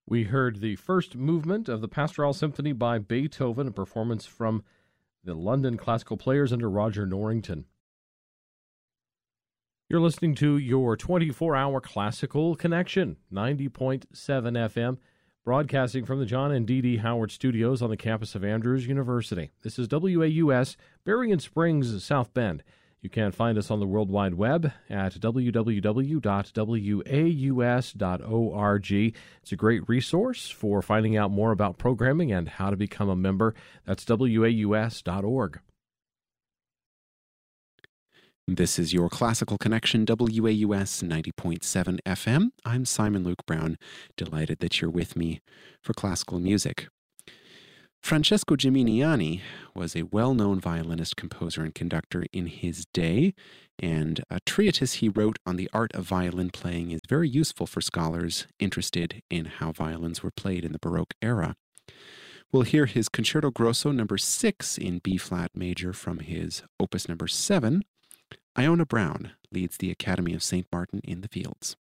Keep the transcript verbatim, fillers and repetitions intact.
We heard the first movement of the Pastoral Symphony by Beethoven, a performance from the London Classical Players under Roger Norrington. You're listening to your twenty-four hour Classical Connection, ninety point seven F M, broadcasting from the John and Dee Dee Howard Studios on the campus of Andrews University. This is W A U S, Berrien Springs, South Bend. You can find us on the World Wide Web at w w w dot w a u s dot org. It's a great resource for finding out more about programming and how to become a member. That's w a u s dot org. This is your Classical Connection, W A U S ninety point seven F M. I'm Simon Luke Brown, delighted that you're with me for classical music. Francesco Gimignani was a well-known violinist, composer, and conductor in his day, and a treatise he wrote on the art of violin playing is very useful for scholars interested in how violins were played in the Baroque era. We'll hear his Concerto Grosso number six in B-flat major from his Opus number seven. Iona Brown leads the Academy of Saint Martin in the Fields.